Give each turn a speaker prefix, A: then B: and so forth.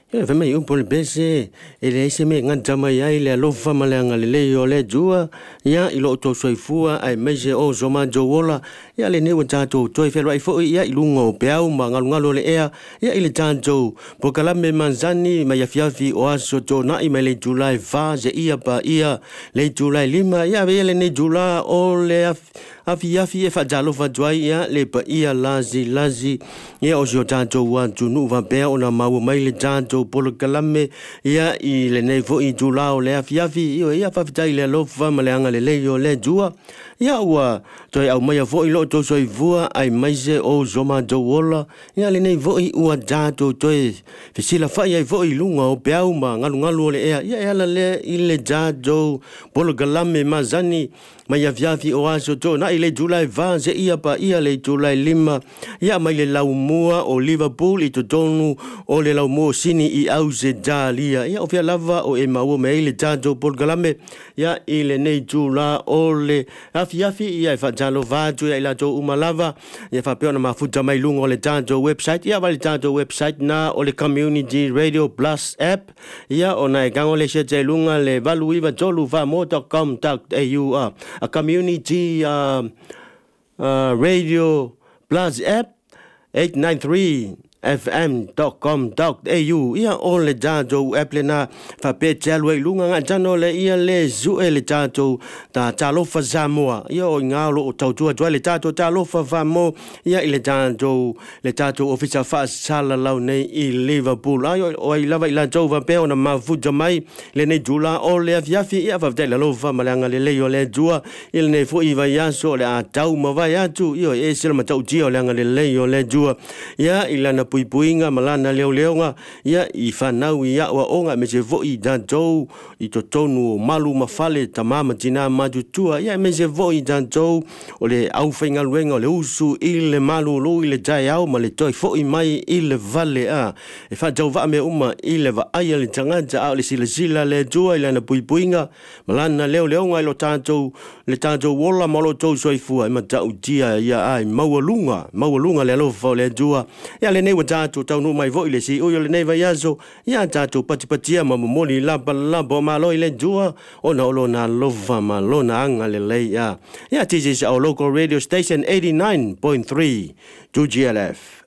A: Ia fa mai upo le bese e le se me nganta mai ai le lo fa malanga le o le jua ia I lo to soifua ai mese o zoma jowola ia le ne wa tato toi fe lai fo ia I lungo peau ma ngalo le ia I le tanto po kala me manzani ma ia fiafi o aso to na I me le July fa ze ia pa ia le July 5 ia ve le ne July o le afi e fa jalo fa joai ia le pa ia lazi ia o jo tanto wa tunu va pe ona mau mai le tanto polo kalame ia I le nei vo I julao le afiafi ia fa fitai le lofa ma le anga le leio le jua ia ua toi au mai vo I lo to soi vua ai mai se o zoma do wola ia le nei vo I ua jato toi fisila fa ia vo I lunga o peau ma ngalu le ia la le I le jato polo kalame mazani mai afiafi o aso to na I le July va se ia pa ia le July 5 ia mai le lau mua o Liverpool I tonu o le lau mua sini I au se jalia ia o fia lava o e mau me le jato pol galame ia I le nei July o le afiafi ia fa jalo vatu ia la to umalava ia fa peona mafuta mai lungo o le jato website ia va le jato website na o le Community Radio Plus app ia o na gango le se lunga le valuiva tolu va mo.com.au a Community Radio Plus app 893 fm.com.au ia o le jato app le na fa pe telo lunga nga jano le ia le zu le jato ta talo fa Samoa ia o ngalo o tautua le jato talo fa famo ia le jato official fa sala lau nei I Liverpool ai o I lava I la jova pe ona mafuta mai le nei jula o le afiafi ia fa tele lo fa malanga le leo le jua il ne fu I va ia so le atau ma va ia tu io e sel ma tau tio le anga le leo le jua ia I lana puipuinga malana leoleonga ia I whanau ia wa onga me se voi dantou I to tonu malu mafale tamama tina majutua ia me se voi dantou o le au whainga luenga o le usu I le malu lo I le jai au ma le toi foi mai I le vale a e whajau wa me uma I le va aia le tangata au le sila le jua I lana puipuinga malana leoleonga I lo tantou wola malo tou soifua I matau tia ia ai maua le alofa o le jua ia le nei wa jato tau no mai vo ile si o le nei va yaso ia jato patipatia ma moli laba ma lo ile jua ona olo na lova ma lo na anga le ia this is our local radio station 89.3 2GLF